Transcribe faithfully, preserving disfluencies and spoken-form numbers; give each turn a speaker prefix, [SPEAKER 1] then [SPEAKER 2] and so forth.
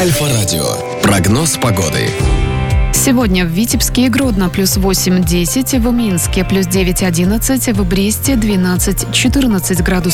[SPEAKER 1] Альфа-радио. Прогноз погоды.
[SPEAKER 2] Сегодня в Витебске и Гродно плюс восемь-десять, в Минске плюс девять-одиннадцать, в Бресте двенадцать-четырнадцать градусов.